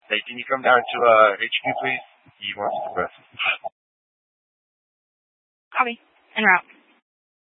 Hey, can you come down to HQ, please? He wants to press. Copy. En route.